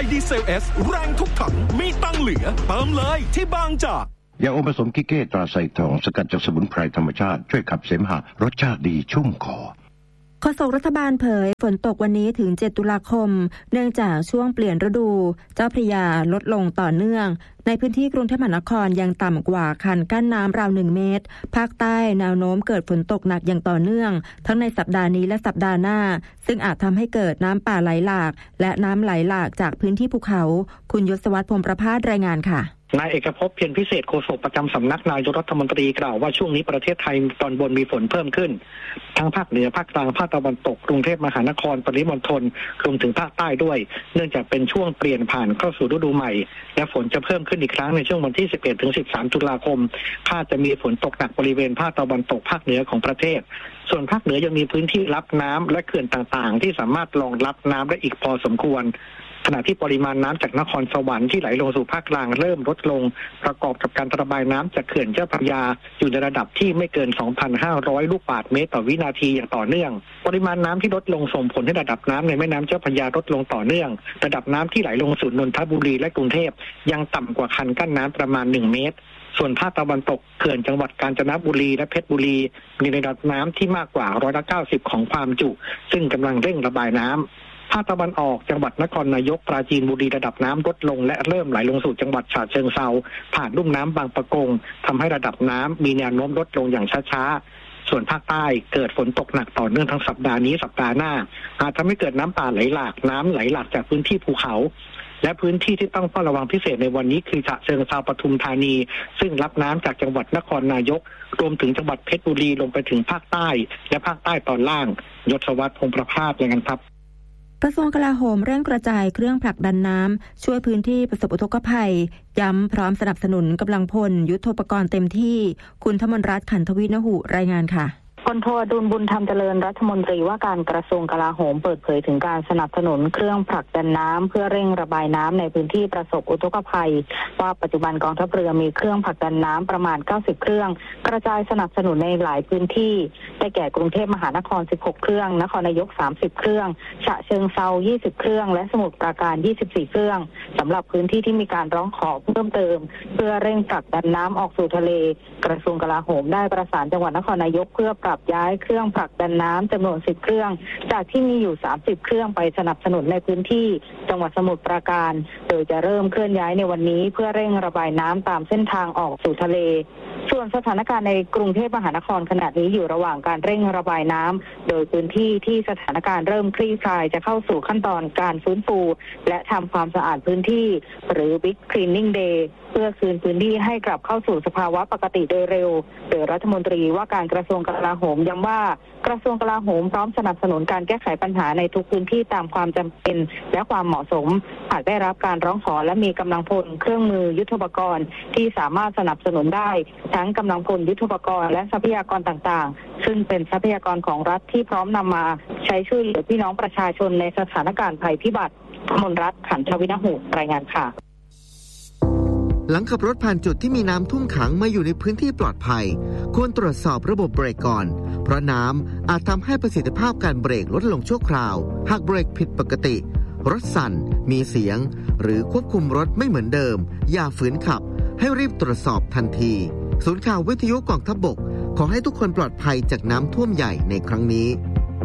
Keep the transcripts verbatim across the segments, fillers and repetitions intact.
ดีเซล S แรงทุกถังมีตังเหลือเติมเลยที่บางจากยาอมผสมกิเก้ตราไซทองสกัดจากสมุนไพรธรรมชาติช่วยขับเสมหะรสชาติดีชุ่มคอโฆษกรัฐบาลเผยฝนตกวันนี้ถึงเจ็ดตุลาคมเนื่องจากช่วงเปลี่ยนฤดูเจ้าพระยาลดลงต่อเนื่องในพื้นที่กรุงเทพมหานครยังต่ำกว่าคันกั้นน้ำราวหนึ่งเมตรภาคใต้แนวโน้มเกิดฝนตกหนักอย่างต่อเนื่องทั้งในสัปดาห์นี้และสัปดาห์หน้าซึ่งอาจทำให้เกิดน้ำป่าไหลหลากและน้ำไหลหลากจากพื้นที่ภูเขาคุณยศวัฒน์พรหมประภาสรายงานค่ะนายเอกภพเพียรพิเศษโฆษกประจำสำนักนายกรัฐมนตรีกล่าวว่าช่วงนี้ประเทศไทยตอนบนมีฝนเพิ่มขึ้นทั้งภาคเหนือภาคกลางภาคตะวันตกกรุงเทพมหานครปริมณฑลรวมถึงภาคใต้ด้วยเนื่องจากเป็นช่วงเปลี่ยนผ่านเข้าสู่ฤดูใหม่และฝนจะเพิ่มขึ้นอีกครั้งในช่วงวันที่สิบเอ็ดถึงสิบสามตุลาคมคาดจะมีฝนตกหนักบริเวณภาคตะวันตกภาคเหนือของประเทศส่วนภาคเหนือยังมีพื้นที่รับน้ำและเขื่อนต่างๆที่สามารถรองรับน้ำได้อีกพอสมควรขณะที่ปริมาณน้ำจากนครสวรรค์ที่ไหลลงสู่ภาคกลางเริ่มลดลงประกอบกับการระบายน้ำจากเขื่อนเจ้าพระยาอยู่ในระดับที่ไม่เกิน สองพันห้าร้อย ลูกบาศก์เมตรต่อวินาทีอย่างต่อเนื่องปริมาณน้ำที่ลดลงส่งผลให้ระดับน้ำในแม่น้ำเจ้าพระยาลดลงต่อเนื่องระดับน้ำที่ไหลลงสู่นนทบุรีและกรุงเทพยังต่ำกว่าคันกั้นน้ำประมาณหนึ่งเมตรส่วนภาคตะวันตกเขื่อนจังหวัดกาญจนบุรีและเพชรบุรีมีระดับน้ำที่มากกว่าร้อยละเก้าสิบของความจุซึ่งกำลังเร่งระบายน้ำภาคตะวันออกจังหวัดนครนายกปราจีนบุรีระดับน้ำลดลงและเริ่มไหลลงสู่จังหวัดฉะเชิงเทราผ่านลุ่มน้ำบางปะกงทำให้ระดับน้ำมีแนวโน้มลดลงอย่างช้าๆส่วนภาคใต้เกิดฝนตกหนักต่อเนื่องทั้งสัปดาห์นี้สัปดาห์หน้าอาจทำให้เกิดน้ำป่าไหลหลากน้ำไหลหลากจากพื้นที่ภูเขาและพื้นที่ที่ต้องเฝ้าระวังพิเศษในวันนี้คือฉะเชิงเทราปทุมธานีซึ่งรับน้ำจากจังหวัดนครนายกรวมถึงจังหวัดเพชรบุรีลงไปถึงภาคใต้และภาคใต้ตอนล่างยศวัฒน์พงษ์ประภาสรายงานครับกระทรวงกลาโหมเร่งกระจายเครื่องผลักดันน้ำช่วยพื้นที่ประสบอุทกภัยย้ำพร้อมสนับสนุนกำลังพลยุทโธปกรณ์เต็มที่คุณธมนรัตน์ขันทวินหุรายงานค่ะพลโทอดุลบุญธรรมเจริญรัฐมนตรีว่าการกระทรวงกลาโหมเปิดเผยถึงการสนับสนุนเครื่องผลักดันน้ำเพื่อเร่งระบายน้ำในพื้นที่ประสบอุทกภัยว่าปัจจุบันกองทัพเรือมีเครื่องผลักดันน้ำประมาณเก้าสิบเครื่องกระจายสนับสนุนในหลายพื้นที่ได้แก่กรุงเทพมหานครสิบหกเครื่องนครนายกสามสิบเครื่องฉะเชิงเทรายี่สิบเครื่องและสมุทรปราการยี่สิบสี่เครื่องสำหรับพื้นที่ที่มีการร้องขอเพิ่มเติมเพื่อเร่งผลักดันน้ำออกสู่ทะเลกระทรวงกลาโหมได้ประสานจังหวัดนครนายกเพื่อปรับย้ายเครื่องผลักดันน้ำจำนวนสิบเครื่องจากที่มีอยู่สามสิบเครื่องไปสนับสนุนในพื้นที่จังหวัดสมุทรปราการโดยจะเริ่มเคลื่อนย้ายในวันนี้เพื่อเร่งระบายน้ำตามเส้นทางออกสู่ทะเลส่วนสถานการณ์ในกรุงเทพมหานครขณะนี้อยู่ระหว่างการเร่งระบายน้ำโดยพื้นที่ที่สถานการณ์เริ่มคลี่คลายจะเข้าสู่ขั้นตอนการฟื้นฟูและทำความสะอาดพื้นที่หรือ Big Cleaning Day เพื่อคืนพื้นที่ให้กลับเข้าสู่สภาวะปกติโดยเร็วโดยรัฐมนตรีว่าการกระทรวงกลาโหมย้ำว่ากระทรวงกลาโหมพร้อมสนับสนุนการแก้ไขปัญหาในทุกพื้นที่ตามความจำเป็นและความเหมาะสมหากได้รับการร้องขอและมีกำลังพลเครื่องมือยุทโธปกรณ์ที่สามารถสนับสนุนได้ทั้งกำลังพลยุทโธปกรณ์และทรัพยากรต่างๆซึ่งเป็นทรัพยากรของรัฐที่พร้อมนำมาใช้ช่วยเหลือพี่น้องประชาชนในสถานการณ์ภัยพิบัติมนรัตน์ขันทวินหุรายงานค่ะหลังขับรถผ่านจุดที่มีน้ำท่วมขังมาอยู่ในพื้นที่ปลอดภัยควรตรวจสอบระบบเบรกก่อนเพราะน้ำอาจทำให้ประสิทธิภาพการเบรกลดลงชั่วคราวหากเบรกผิดปกติรถสั่นมีเสียงหรือควบคุมรถไม่เหมือนเดิมอย่าฝืนขับให้รีบตรวจสอบทันทีศูนย์ข่าววิทยุกองทัพบกขอให้ทุกคนปลอดภัยจากน้ำท่วมใหญ่ในครั้งนี้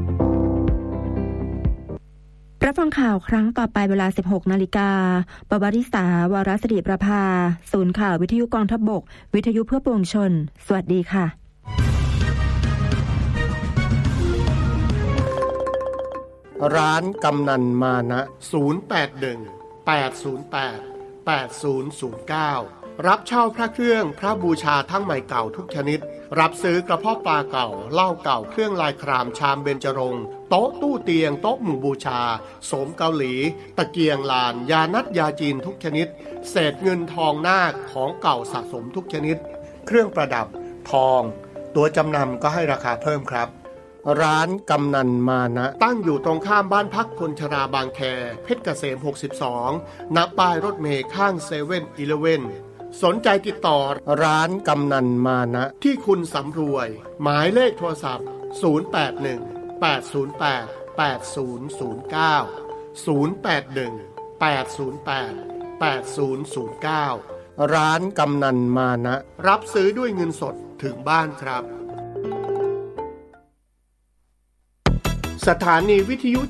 รับฟังข่าวครั้งต่อไปเวลา สิบหกนาฬิกา ปวาริสาวรสิริประภาศูนย์ข่าววิทยุกองทัพบกวิทยุเพื่อปวงชนสวัสดีค่ะร้านกำนันมานะศูนย์ แปด หนึ่ง แปด ศูนย์ แปด แปด ศูนย์ ศูนย์ เก้ารับเช่าพระเครื่องพระบูชาทั้งใหม่เก่าทุกชนิดรับซื้อกระเพาะปลาเก่าเหล้าเก่าเครื่องลายครามชามเบญจรงค์โต๊ะตู้เตียงโต๊ะหมู่บูชาโสมเกาหลีตะเกียงลานยานัดยาจีนทุกชนิดเศษเงินทองนาคของเก่าสะสมทุกชนิดเครื่องประดับทองตัวจำนำก็ให้ราคาเพิ่มครับร้านกำนันมานะตั้งอยู่ตรงข้ามบ้านพักคนชราบางแคเพชรเกษมหกสิบสองณป้ายรถเมล์ข้างเซเว่นอีเลฟเว่นสนใจติดต่อร้านกำนันมานะที่คุณสำรวยหมายเลขโทรศัพท์ศูนย์ แปด หนึ่ง แปด ศูนย์ แปด แปด ศูนย์ ศูนย์ เก้า ศูนย์ แปด หนึ่งแปดศูนย์แปด แปดศูนย์ศูนย์เก้าร้านกำนันมานะรับซื้อด้วยเงินสดถึงบ้านครับสถานีวิทยุ